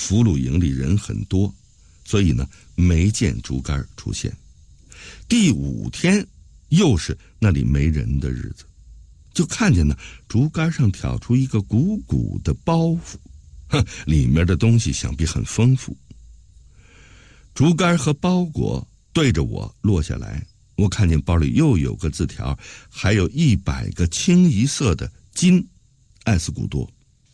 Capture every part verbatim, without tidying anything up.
俘虏营里人很多，所以呢没见竹竿出现。第五天又是那里没人的日子，就看见呢竹竿上挑出一个鼓鼓的包袱，哼，里面的东西想必很丰富。竹竿和包裹对着我落下来，我看见包里又有个字条，还有一百个清一色的金艾斯古多。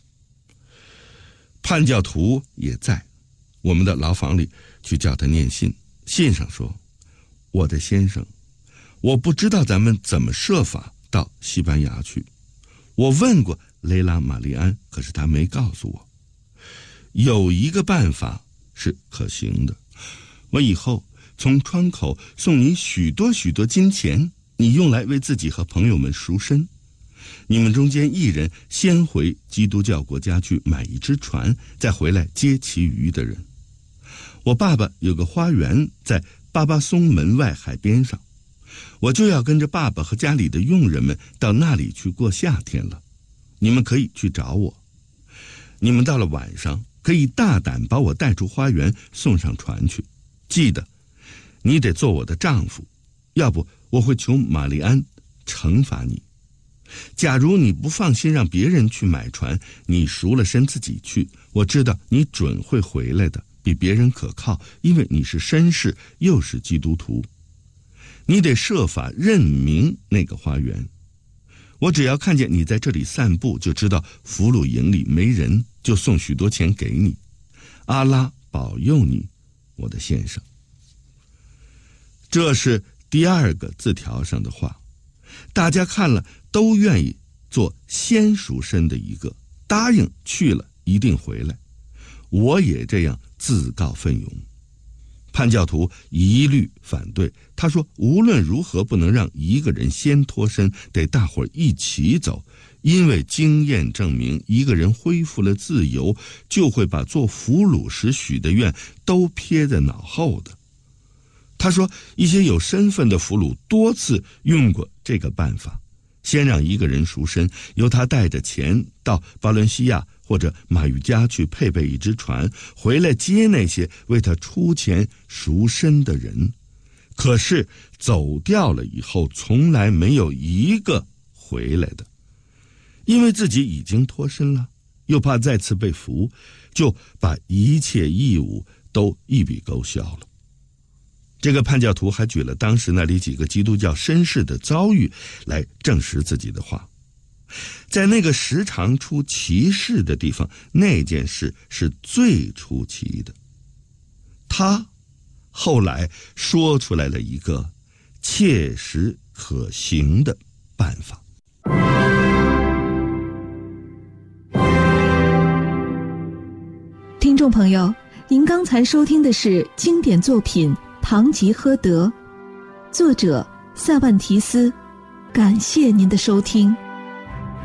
叛教徒也在我们的牢房里去叫他念信，信上说：我的先生，我不知道咱们怎么设法到西班牙去，我问过雷拉玛丽安，可是他没告诉我。有一个办法是可行的，我以后从窗口送你许多许多金钱，你用来为自己和朋友们赎身。你们中间一人先回基督教国家去买一只船，再回来接其余的人。我爸爸有个花园在巴巴松门外海边上，我就要跟着爸爸和家里的佣人们到那里去过夏天了。你们可以去找我，你们到了晚上可以大胆把我带出花园，送上船去。记得你得做我的丈夫，要不我会求玛丽安惩罚你。假如你不放心让别人去买船，你赎了身自己去，我知道你准会回来的，比别人可靠，因为你是绅士又是基督徒。你得设法认明那个花园，我只要看见你在这里散步，就知道俘虏营里没人，就送许多钱给你。阿拉保佑你，我的先生。这是第二个字条上的话，大家看了都愿意做先赎身的一个，答应去了一定回来。我也这样自告奋勇。叛教徒一律反对，他说无论如何不能让一个人先脱身，得大伙儿一起走，因为经验证明一个人恢复了自由，就会把做俘虏时许的愿都撇在脑后的。他说一些有身份的俘虏多次用过这个办法，先让一个人赎身，由他带着钱到巴伦西亚或者马语加去配备一只船，回来接那些为他出钱赎身的人。可是走掉了以后，从来没有一个回来的，因为自己已经脱身了，又怕再次被俘，就把一切义务都一笔勾销了。这个叛教徒还举了当时那里几个基督教绅士的遭遇来证实自己的话。在那个时常出奇事的地方，那件事是最出奇的。他后来说出来了一个切实可行的办法。 听众朋友，您刚才收听的是经典作品《堂吉诃德》，作者塞万提斯。感谢您的收听。